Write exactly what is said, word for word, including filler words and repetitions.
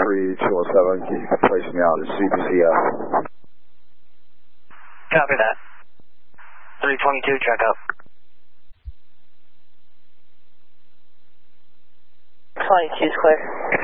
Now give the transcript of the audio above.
three two oh seven, can you place me out at C B C F? Copy that. three twenty-two, check up. twenty-two is clear.